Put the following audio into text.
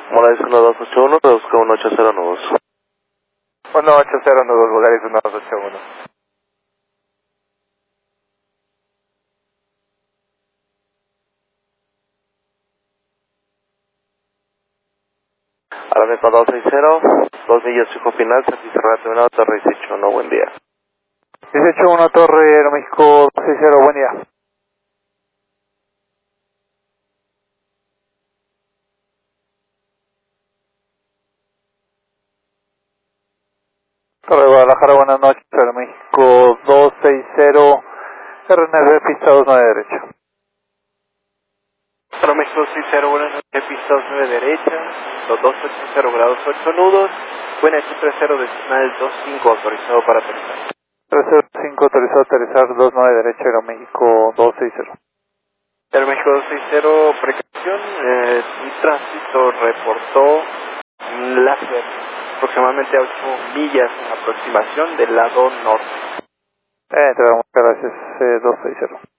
Morales 1281, reduzca 180 nudos. 180 nudos, Volaris 1281. Aeroméxico 260, 2 millas fijo final, servicio terminado, Torre 181, buen día. 181 Torre Aeroméxico 260, buen día. Torre Guadalajara, buenas noches, Aeroméxico 260, RNB, pista 29 derecha. Aeroméxico 260, buenas noches, pista 29 derecha, los 280 grados 8 nudos, buena 30 decimal 25 autorizado para aterrizar. 305 autorizado a aterrizar 29 derecha, Aeroméxico 260. Aeroméxico 260, precaución, mi tránsito reportó un láser aproximadamente a 8 millas en aproximación del lado norte. Te damos gracias, 260.